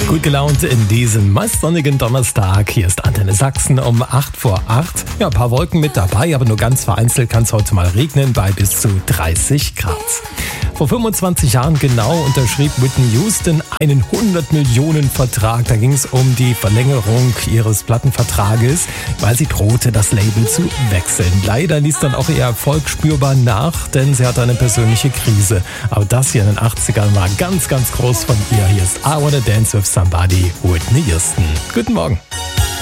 Gut gelaunt in diesem meist sonnigen Donnerstag. Hier ist Antenne Sachsen um 8 vor 8. Ja, ein paar Wolken mit dabei, aber nur ganz vereinzelt kann es heute mal regnen bei bis zu 30 Grad. Vor 25 Jahren genau unterschrieb Whitney Houston einen 100-Millionen-Vertrag. Da ging es um die Verlängerung ihres Plattenvertrages, weil sie drohte, das Label zu wechseln. Leider ließ dann auch ihr Erfolg spürbar nach, denn sie hatte eine persönliche Krise. Aber das hier in den 80ern war ganz, ganz groß von ihr. Hier ist I Wanna Dance With Somebody, Whitney Houston. Guten Morgen.